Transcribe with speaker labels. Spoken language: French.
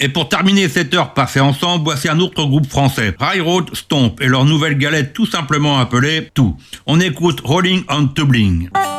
Speaker 1: Et pour terminer cette heure passée ensemble, voici un autre groupe français, Railroad Stomp, et leur nouvelle galette tout simplement appelée Tout. On écoute Rolling on Tumbling.